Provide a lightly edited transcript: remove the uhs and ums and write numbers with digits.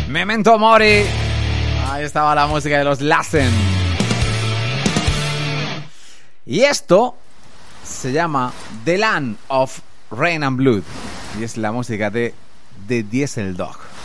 Memento Mori. Ahí estaba la música de los Lassen. Y esto se llama The Land of Rain and Blood. Y es la música de The Diesel Dog.